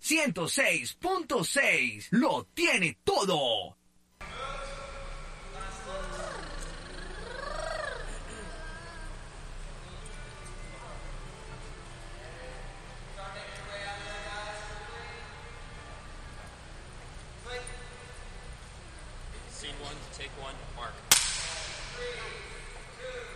106.6 lo tiene todo. Scene one, take one, mark. 3, 2,